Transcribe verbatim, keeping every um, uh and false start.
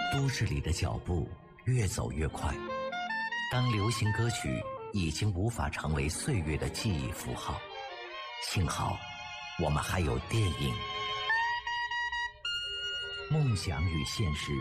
都市里的脚步越走越快，当流行歌曲已经无法成为岁月的记忆符号，幸好我们还有电影。梦想与现实